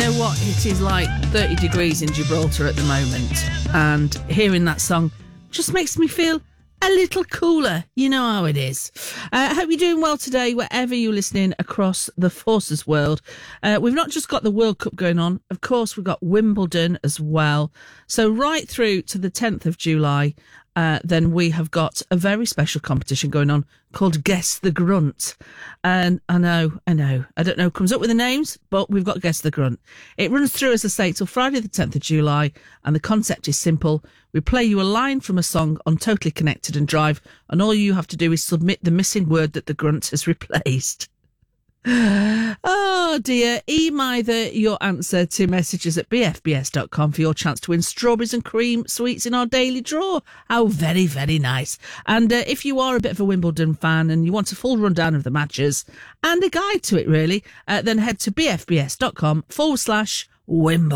know what? It is like 30 degrees in Gibraltar at the moment, and hearing that song just makes me feel a little cooler. You know how it is. I hope you're doing well today, wherever you're listening across the Forces world. We've not just got the World Cup going on. Of course, we've got Wimbledon as well. So right through to the 10th of July, then we have got a very special competition going on called Guess the Grunt. And I know. I don't know who comes up with the names, but we've got Guess the Grunt. It runs through, as I say, till Friday the 10th of July, and the concept is simple. We play you a line from a song on Totally Connected and Drive, and all you have to do is submit the missing word that the grunt has replaced. Oh dear, either your answer to messages at bfbs.com for your chance to win strawberries and cream sweets in our daily draw. How very, very nice. And if you are a bit of a Wimbledon fan and you want a full rundown of the matches and a guide to it really, then head to bfbs.com/Wimbledon.